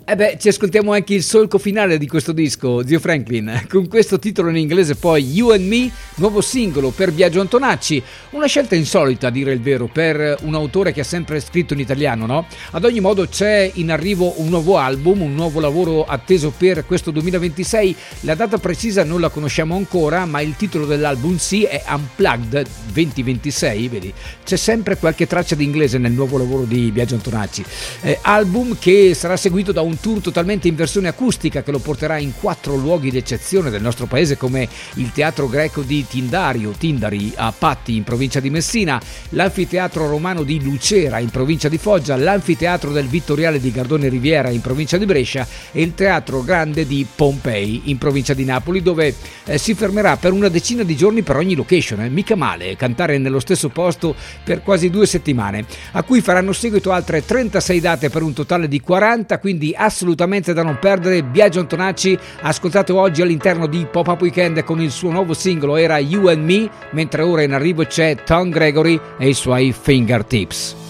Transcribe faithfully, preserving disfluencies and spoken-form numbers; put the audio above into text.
Eh beh, ci ascoltiamo anche il solco finale di questo disco, zio Franklin, con questo titolo in inglese poi You and Me, nuovo singolo per Biagio Antonacci, una scelta insolita a dire il vero per un autore che ha sempre scritto in italiano, no? Ad ogni modo c'è in arrivo un nuovo album, un nuovo lavoro atteso per questo duemilaventisei, la data precisa non la conosciamo ancora, ma il titolo dell'album sì è Unplugged duemilaventisei, vedi, c'è sempre qualche traccia di inglese nel nuovo lavoro di Biagio Antonacci, eh, album che sarà seguito da un tour totalmente in versione acustica che lo porterà in quattro luoghi d'eccezione del nostro paese come il Teatro Greco di Tindario, Tindari a Patti in provincia di Messina, l'Anfiteatro Romano di Lucera in provincia di Foggia, l'Anfiteatro del Vittoriale di Gardone Riviera in provincia di Brescia e il Teatro Grande di Pompei in provincia di Napoli, dove eh, si fermerà per una decina di giorni per ogni location, eh? Mica male cantare nello stesso posto per quasi due settimane, a cui faranno seguito altre trentasei date per un totale di quaranta, quindi assolutamente da non perdere. Biagio Antonacci, ascoltato oggi all'interno di Pop-Up Weekend con il suo nuovo singolo era You and Me, mentre ora in arrivo c'è Tom Gregory e i suoi Fingertips.